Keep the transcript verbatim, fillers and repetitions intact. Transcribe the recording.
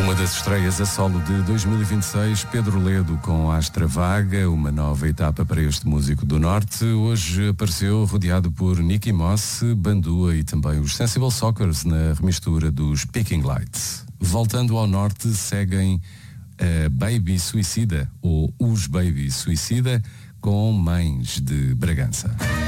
Uma das estreias a solo de dois mil e vinte e seis, Pedro Ledo com Astra Vaga, uma nova etapa para este músico do Norte. Hoje apareceu rodeado por Nicky Moss, Bandua e também os Sensible Sockers na remistura dos Picking Lights. Voltando ao Norte, seguem a Baby Suicida ou Os Baby Suicida com Mães de Bragança.